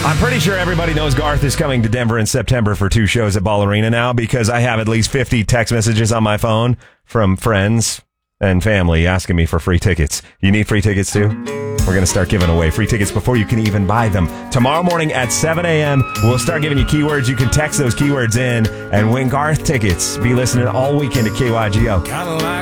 I'm pretty sure everybody knows Garth is coming to Denver in September for 2 shows at Ball Arena now because I have at least 50 text messages on my phone from friends and family asking me for free tickets. You need free tickets too? We're going to start giving away free tickets before you can even buy them. Tomorrow morning at 7 a.m., we'll start giving you keywords. You can text those keywords in and win Garth tickets. Be listening all weekend to KYGO.